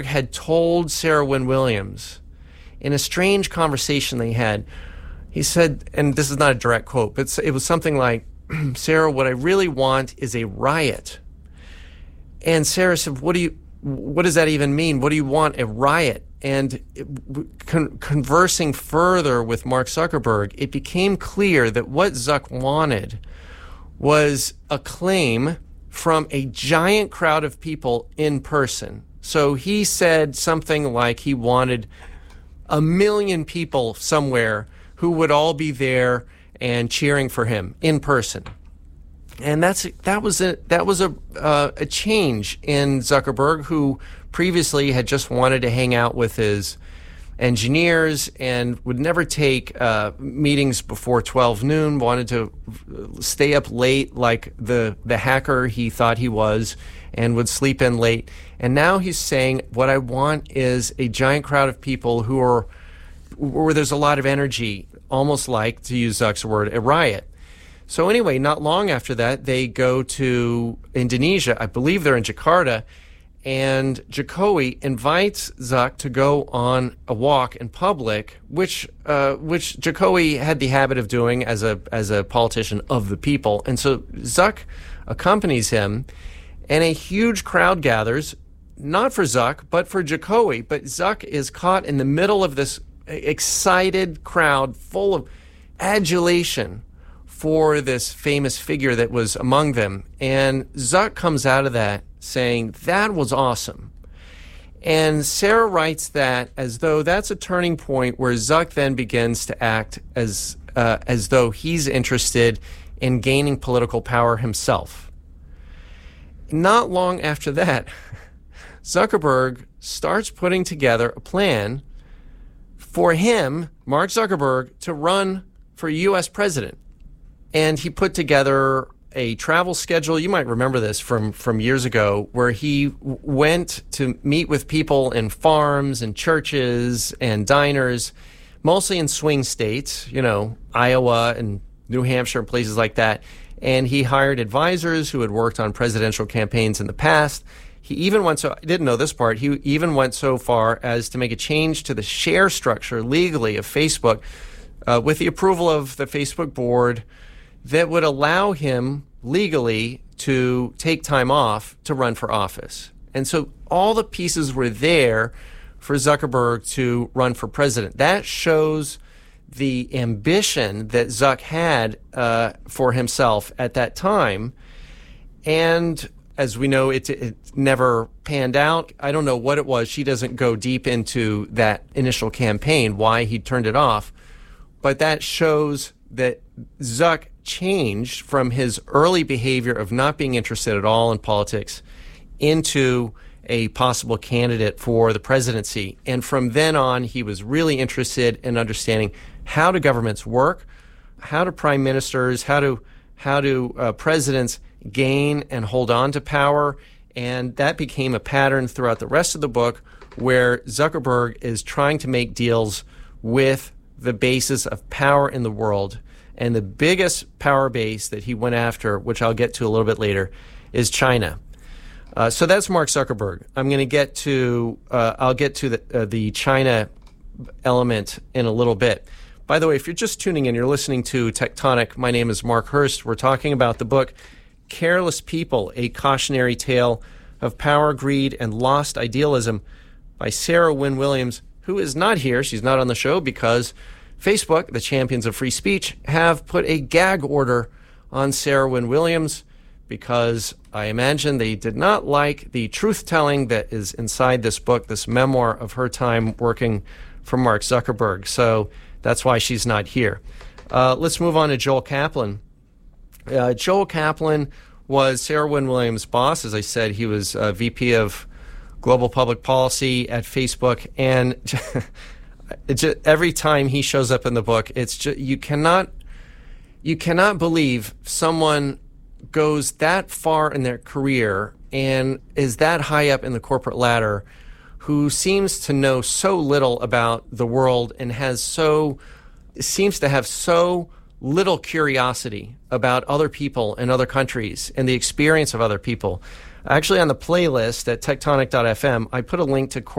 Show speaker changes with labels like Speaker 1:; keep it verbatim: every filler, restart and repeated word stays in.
Speaker 1: had told Sarah Wynne Williams in a strange conversation they had. He said, and this is not a direct quote, but it was something like, Sarah, what I really want is a riot. And Sarah said, what do you, what does that even mean? What do you want, a riot? And con- conversing further with Mark Zuckerberg, it became clear that what Zuck wanted was acclaim from a giant crowd of people in person. So he said something like he wanted a million people somewhere who would all be there and cheering for him in person. And that's that was a that was a uh, a change in Zuckerberg, who previously had just wanted to hang out with his engineers and would never take uh, meetings before twelve noon, wanted to stay up late like the the hacker he thought he was, and would sleep in late. And now he's saying, what I want is a giant crowd of people who are where there's a lot of energy, almost like, to use Zuck's word, a riot. So anyway, not long after that, they go to Indonesia. I believe they're in Jakarta. And Jokowi invites Zuck to go on a walk in public, which uh, which Jokowi had the habit of doing as a as a politician of the people. And so Zuck accompanies him, and a huge crowd gathers, not for Zuck, but for Jokowi. But Zuck is caught in the middle of this excited crowd full of adulation for this famous figure that was among them. And Zuck comes out of that saying, that was awesome. And Sarah writes that as though that's a turning point where Zuck then begins to act as uh, as though he's interested in gaining political power himself. Not long after that, Zuckerberg starts putting together a plan for him, Mark Zuckerberg, to run for U S president. And he put together a travel schedule. You might remember this from, from years ago, where he w- went to meet with people in farms and churches and diners, mostly in swing states, you know, Iowa and New Hampshire and places like that. And he hired advisors who had worked on presidential campaigns in the past. He even went so, I didn't know this part, he even went so far as to make a change to the share structure legally of Facebook uh, with the approval of the Facebook board that would allow him legally to take time off to run for office. And so all the pieces were there for Zuckerberg to run for president. That shows the ambition that Zuck had uh, for himself at that time. And as we know, it, it never panned out. I don't know what it was. She doesn't go deep into that initial campaign, why he turned it off. But that shows that Zuck changed from his early behavior of not being interested at all in politics into a possible candidate for the presidency. And from then on, he was really interested in understanding how do governments work, how do prime ministers, how do how do uh, presidents gain and hold on to power. And that became a pattern throughout the rest of the book, where Zuckerberg is trying to make deals with the basis of power in the world. And the biggest power base that he went after, which I'll get to a little bit later, is China. Uh, so that's Mark Zuckerberg. I'm going to get to, uh, I'll get to the, uh, the China element in a little bit. By the way, if you're just tuning in, you're listening to Tectonic. My name is Mark Hurst. We're talking about the book Careless People, A Cautionary Tale of Power, Greed, and Lost Idealism by Sarah Wynne Williams, who is not here. She's not on the show because Facebook, the champions of free speech, have put a gag order on Sarah Wynne Williams because I imagine they did not like the truth-telling that is inside this book, this memoir of her time working for Mark Zuckerberg. So that's why she's not here. Uh, let's move on to Joel Kaplan. Uh, Joel Kaplan was Sarah Wynne Williams' boss. As I said, he was uh, V P of Global Public Policy at Facebook, and it just, every time he shows up in the book, it's just, you cannot you cannot believe someone goes that far in their career and is that high up in the corporate ladder, who seems to know so little about the world and has so seems to have so little curiosity about other people and other countries and the experience of other people. Actually, on the playlist at tectonic dot f m, I put a link to